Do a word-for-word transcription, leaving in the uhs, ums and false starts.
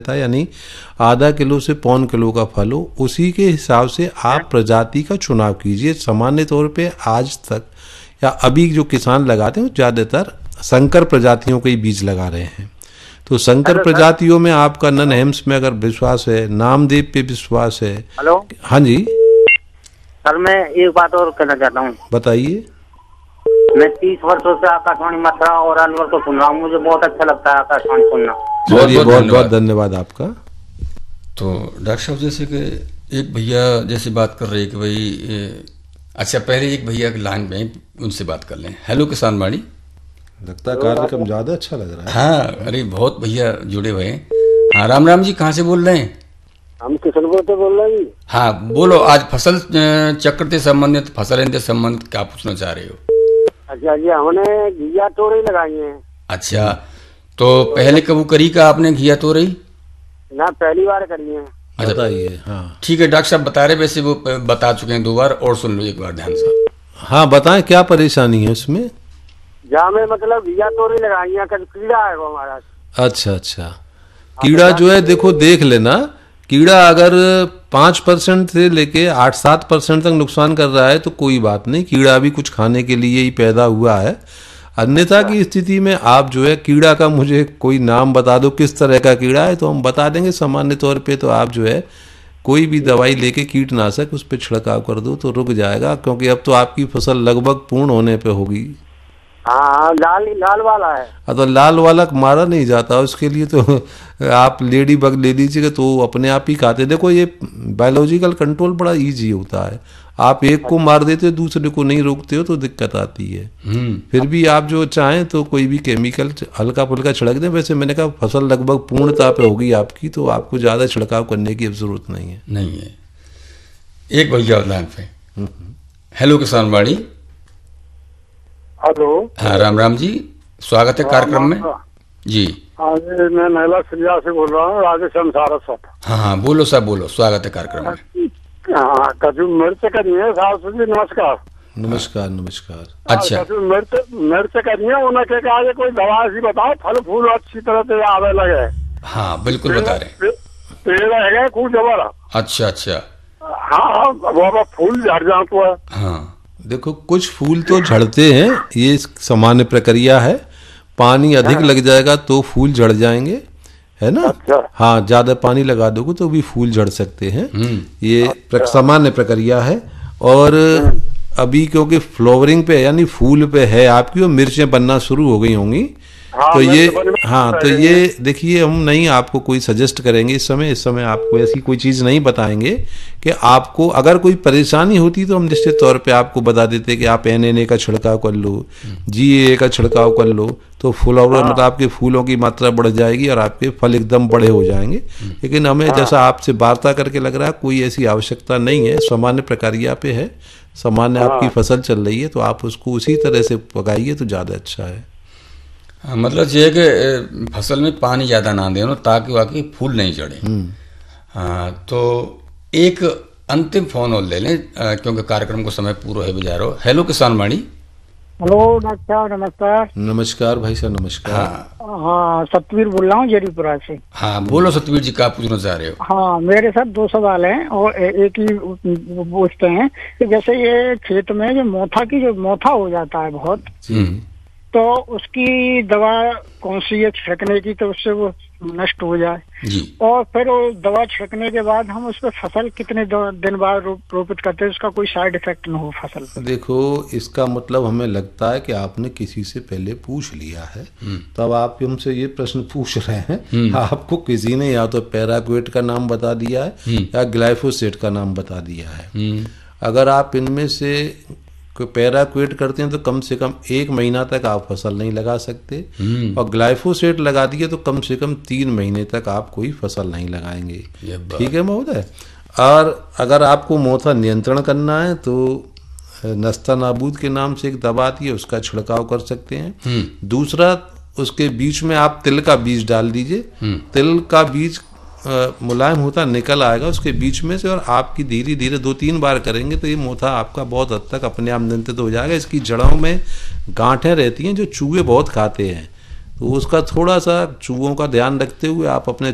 था, यानी आधा किलो से पौन किलो का फल हो, उसी के हिसाब से आप प्रजाति का चुनाव कीजिए। सामान्य तौर पे आज तक या अभी जो किसान लगाते हैं ज़्यादातर संकर प्रजातियों के ही बीज लगा रहे हैं। तो संकर प्रजातियों में आपका नन हेम्स में अगर विश्वास है, नामदेव पे विश्वास है। हेलो, हाँ जी सर मैं एक बात और कहना चाहता हूँ। बताइए। मैं तीस वर्षों से आकाशवाणी मथुरा और अलवर को सुन रहा हूँ, मुझे बहुत अच्छा लगता है आकाशवाणी सुनना। बहुत बहुत बहुत धन्यवाद आपका। तो डॉक्टर साहब जैसे कि एक भैया जैसे बात कर रहे हैं कि भाई, अच्छा पहले एक भैया की लाइन में उनसे बात कर लें। हेलो किसान वाणी, लगता है कार्यक्रम ज्यादा अच्छा लग रहा है। हाँ, अरे बहुत भैया जुड़े हुए हैं। हाँ, राम राम जी, कहाँ से बोल रहे हैं? हम किशनपुर से बोल रहे हैं। हाँ बोलो, आज फसल चक्र से संबंधित, फसल से संबंधित क्या पूछना चाह रहे हो? अच्छा जी, हमने घिया तोरई लगाई है। अच्छा, तो पहले कबू करी का आपने घिया तोरई? ना, पहली बार करी है। बताइए। हाँ ठीक है, डॉक्टर साहब बता रहे, वैसे वो बता चुके हैं दो बार, और सुन लो एक बार ध्यान से। हाँ बताएं, क्या परेशानी है उसमें? जहाँ में मतलब घिया तोरई लगाई है, कीड़ा है वो हमारा। अच्छा अच्छा, कीड़ा जो है देखो देख लेना, कीड़ा अगर पाँच परसेंट से लेके आठ सात परसेंट तक नुकसान कर रहा है तो कोई बात नहीं, कीड़ा भी कुछ खाने के लिए ही पैदा हुआ है। अन्यथा की स्थिति में आप जो है कीड़ा का मुझे कोई नाम बता दो किस तरह का कीड़ा है, तो हम बता देंगे। सामान्य तौर पे तो आप जो है कोई भी दवाई लेके कीटनाशक उस पर छिड़काव कर दो तो रुक जाएगा, क्योंकि अब तो आपकी फसल लगभग पूर्ण होने पे होगी। हाँ, लाल लाल वाला है। हाँ, तो लाल वाला मारा नहीं जाता, उसके लिए तो आप लेडी बग ले लीजिएगा तो अपने आप ही खाते। देखो ये बायोलॉजिकल कंट्रोल बड़ा इजी होता है, आप एक को मार देते हो दूसरे को नहीं रोकते हो तो दिक्कत आती है। फिर भी आप जो चाहें तो कोई भी केमिकल हल्का फुल्का छिड़क दें। वैसे मैंने कहा फसल लगभग पूर्णता पे होगी आपकी, तो आपको ज़्यादा छिड़काव करने की अब जरूरत नहीं है। नहीं है। एक भैया लाइन पे। हेलो किसान वाणी। हेलो। हाँ राम राम जी, स्वागत है कार्यक्रम में जी। हाँ जी, मैं नैला सिरिया से बोल रहा हूँ, राजस्थान सारस्वत। हाँ हाँ बोलो साहब बोलो, स्वागत है कार्यक्रम में। हाँ, कचू मिर्च करी है साहब जी, नमस्कार। नमस्कार नमस्कार। अच्छा, कचू मिर्च मिर्च करी है, उन्हें कहा कोई दवा ऐसी बताओ फल फूल अच्छी तरह से आवे लगे। हाँ बिल्कुल बता रहे हैं। पेड़ है खूब जबर। अच्छा अच्छा। हाँ, वो फूल झड़ जाता है। हाँ देखो कुछ फूल तो झड़ते हैं, ये सामान्य प्रक्रिया है। पानी अधिक लग जाएगा तो फूल झड़ जाएंगे, है ना। अच्छा। हाँ, ज्यादा पानी लगा दोगे तो भी फूल झड़ सकते हैं, ये अच्छा। सामान्य प्रक्रिया है। और अभी क्योंकि फ्लावरिंग पे यानी फूल पे है आपकी, और मिर्चें बनना शुरू हो गई होंगी। हाँ, तो ये हाँ तो ये देखिए, हम नहीं आपको कोई सजेस्ट करेंगे इस समय इस समय आपको ऐसी कोई चीज़ नहीं बताएंगे कि आपको अगर कोई परेशानी होती तो हम निश्चित तौर पे आपको बता देते कि आप एन एन ए का छिड़काव कर लो, जी ए का छिड़काव कर लो, तो फ्लावर मतलब आपके फूलों की मात्रा बढ़ जाएगी और आपके फल एकदम बड़े हो जाएंगे। लेकिन हमें जैसा आपसे वार्ता करके लग रहा है कोई ऐसी आवश्यकता नहीं है, सामान्य प्रक्रिया पे है, सामान्य आपकी फसल चल रही है, तो आप उसको उसी तरह से पकाइए तो ज़्यादा अच्छा है। हाँ, मतलब ये है कि फसल में पानी ज़्यादा ना देना ताकि वाकई फूल नहीं चढ़े। हाँ, तो एक अंतिम फोन और ले लें क्योंकि कार्यक्रम को समय पूरा है बिजारो। हेलो किसान वाणी। हेलो डॉक्टर साहब, नमस्कार। नमस्कार भाई साहब, नमस्कार। हाँ, हाँ सतवीर बोल रहा हूँ जरीपुरा से। हाँ बोलो सतवीर जी, क्या पूछना चाह रहे हो? हाँ, मेरे साथ दो सवाल हैं और एक ही पूछते हैं कि जैसे ये खेत में जो मोथा की जो मोथा हो जाता है बहुत, तो उसकी दवा कौन सी है छिड़कने की तो उससे वो नष्ट हो जाए जी। और फिर वो दवा छिड़कने के बाद हम उस पर फसल कितने दिन बाद रोपित करते हैं, उसका कोई साइड इफेक्ट न हो फसल पर? देखो इसका मतलब हमें लगता है कि आपने किसी से पहले पूछ लिया है, तब आप हमसे ये प्रश्न पूछ रहे हैं। आपको किसी ने या तो पैराक्वेट का नाम बता दिया है या ग्लाइफोसेट का नाम बता दिया है। अगर आप इनमें से पैराक्वेट करते हैं तो कम से कम एक महीना तक आप फसल नहीं लगा सकते, और ग्लाइफोसेट लगा दिए तो कम से कम तीन महीने तक आप कोई फसल नहीं लगाएंगे। ठीक है महोदय। और अगर आपको मोथा नियंत्रण करना है तो नस्ता नाबूद के नाम से एक दवा आती है, उसका छिड़काव कर सकते हैं। दूसरा, उसके बीच में आप तिल का बीज डाल दीजिए, तिल का बीज मुलायम होता निकल आएगा उसके बीच में से, और आपकी धीरे धीरे दो तीन बार करेंगे तो ये मोथा आपका बहुत हद तक अपने आप नियंत्रित हो जाएगा। इसकी जड़ों में गांठें रहती हैं जो चूहे बहुत खाते हैं, तो उसका थोड़ा सा चूहों का ध्यान रखते हुए आप अपने